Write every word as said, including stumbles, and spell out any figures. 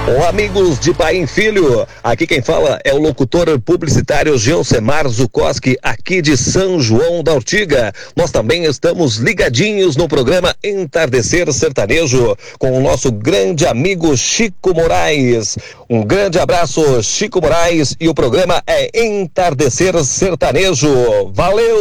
Olá, amigos de Paim Filho, aqui quem fala é o locutor publicitário Geusemar Zukoski, aqui de São João da Ortiga. Nós também estamos ligadinhos no programa Entardecer Sertanejo, com o nosso grande amigo Chico Moraes. Um grande abraço, Chico Moraes, e o programa é Entardecer Sertanejo. Valeu!